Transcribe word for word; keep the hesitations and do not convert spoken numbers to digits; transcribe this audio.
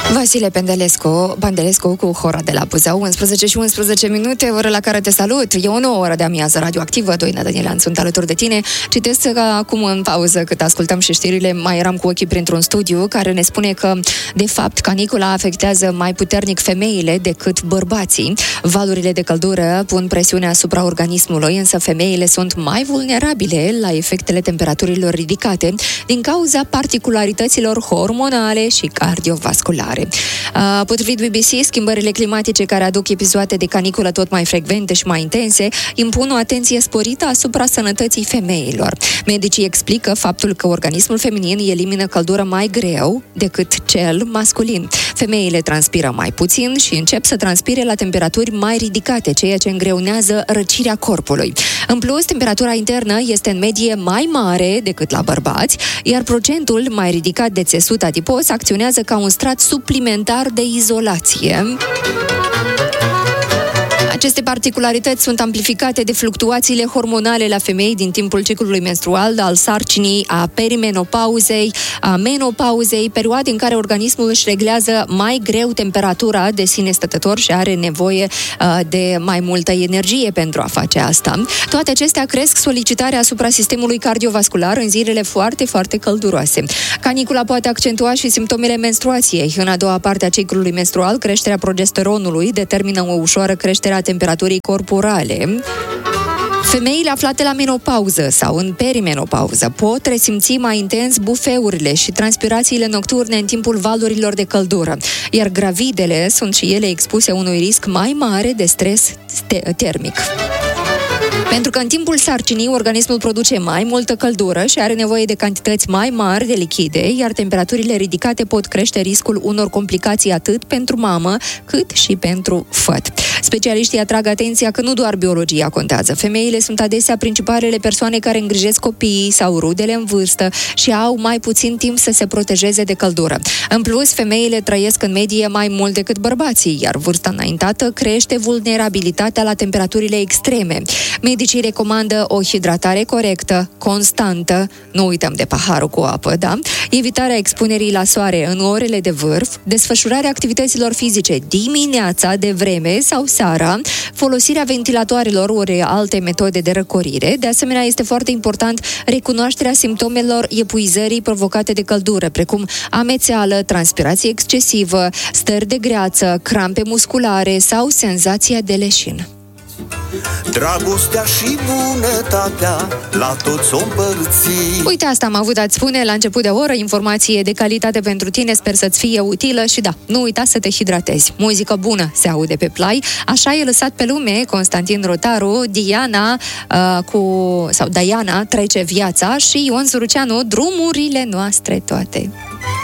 Vasile Pendelescu, Pandelescu cu Hora de la Buzău, unsprezece și unsprezece minute, oră la care te salut. E o nouă oră de amiază radioactivă, Doina Danielean sunt alături de tine. Citesc că acum în pauză, cât ascultam și știrile, mai eram cu ochii printr-un studiu care ne spune că, de fapt, canicula afectează mai puternic femeile decât bărbații. Valurile de căldură pun presiune asupra organismului, însă femeile sunt mai vulnerabile la efectele temperaturilor ridicate din cauza particularităților hormonale și cardiovasculare. Potrivit B B C, schimbările climatice care aduc episoade de caniculă tot mai frecvente și mai intense impun o atenție sporită asupra sănătății femeilor. Medicii explică faptul că organismul feminin elimină căldură mai greu decât cel masculin. Femeile transpiră mai puțin și încep să transpire la temperaturi mai ridicate, ceea ce îngreunează răcirea corpului. În plus, temperatura internă este în medie mai mare decât la bărbați, iar procentul mai ridicat de țesut adipos acționează ca un strat suplimentar de izolație. Aceste particularități sunt amplificate de fluctuațiile hormonale la femei din timpul ciclului menstrual, al sarcinii, a perimenopauzei, a menopauzei, perioade în care organismul își reglează mai greu temperatura de sine stătător și are nevoie uh, de mai multă energie pentru a face asta. Toate acestea cresc solicitarea asupra sistemului cardiovascular în zilele foarte, foarte călduroase. Canicula poate accentua și simptomele menstruației. În a doua parte a ciclului menstrual, creșterea progesteronului determină o ușoară creștere a temperaturii corporale. Femeile aflate la menopauză sau în perimenopauză pot resimți mai intens bufeurile și transpirațiile nocturne în timpul valurilor de căldură, iar gravidele sunt și ele expuse unui risc mai mare de stres termic. Pentru că în timpul sarcinii, organismul produce mai multă căldură și are nevoie de cantități mai mari de lichide, iar temperaturile ridicate pot crește riscul unor complicații atât pentru mamă, cât și pentru făt. Specialiștii atrag atenția că nu doar biologia contează. Femeile sunt adesea principalele persoane care îngrijesc copiii sau rudele în vârstă și au mai puțin timp să se protejeze de căldură. În plus, femeile trăiesc în medie mai mult decât bărbații, iar vârsta înaintată crește vulnerabilitatea la temperaturile extreme. Medicii recomandă o hidratare corectă, constantă, nu uităm de paharul cu apă, da? Evitarea expunerii la soare în orele de vârf, desfășurarea activităților fizice dimineața, de vreme sau seara, folosirea ventilatoarelor ori alte metode de răcorire. De asemenea, este foarte important recunoașterea simptomelor epuizării provocate de căldură, precum amețeală, transpirație excesivă, stări de greață, crampe musculare sau senzația de leșin. Dragostea și bunătatea la toți o împărți. Uite, asta am avut a-ți spune la început de oră, informație de calitate pentru tine, sper să-ți fie utilă și da, nu uita să te hidratezi. Muzică bună se aude pe plai, așa e lăsat pe lume Constantin Rotaru, Diana uh, cu sau Diana trece viața și Ion Zuruceanu, drumurile noastre toate.